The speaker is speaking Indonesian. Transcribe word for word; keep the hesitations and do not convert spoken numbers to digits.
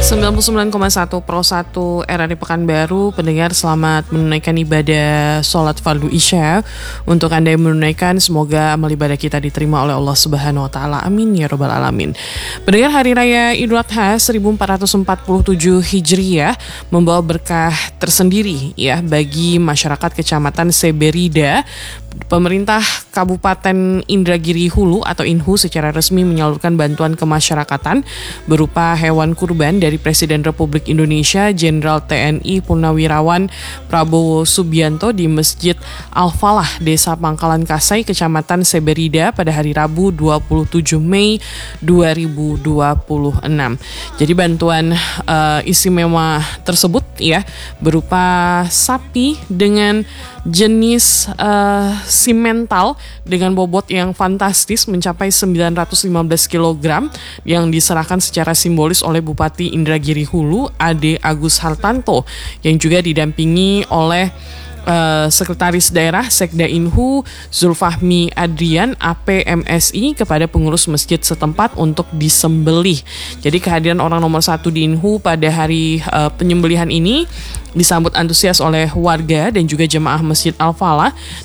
sembilan puluh sembilan koma satu Pro satu R R I Pekanbaru, pendengar selamat menunaikan ibadah sholat fardu isya. Untuk Anda yang menunaikan, semoga amal ibadah kita diterima oleh Allah Subhanahu Wa Taala. Amin ya Robbal Alamin. Pendengar, Hari Raya Idul Adha seribu empat ratus empat puluh tujuh Hijriah membawa berkah tersendiri ya bagi masyarakat Kecamatan Seberida. Pemerintah Kabupaten Indragiri Hulu atau Inhu secara resmi menyalurkan bantuan kemasyarakatan berupa hewan kurban dari Presiden Republik Indonesia Jenderal T N I Purnawirawan Prabowo Subianto di Masjid Al-Falah, Desa Pangkalan Kasai, Kecamatan Seberida pada hari Rabu dua puluh tujuh Mei dua ribu dua puluh enam. Jadi bantuan uh, istimewa tersebut ya berupa sapi dengan jenis uh, simental dengan bobot yang fantastis mencapai sembilan ratus lima belas kilogram yang diserahkan secara simbolis oleh Bupati Indragiri Hulu Ade Agus Hartanto yang juga didampingi oleh Uh, Sekretaris Daerah Sekda Inhu Zulfahmi Adrian A P M S I kepada pengurus masjid setempat untuk disembelih. Jadi kehadiran orang nomor satu di Inhu pada hari uh, penyembelihan ini disambut antusias oleh warga dan juga jemaah Masjid Al-Falah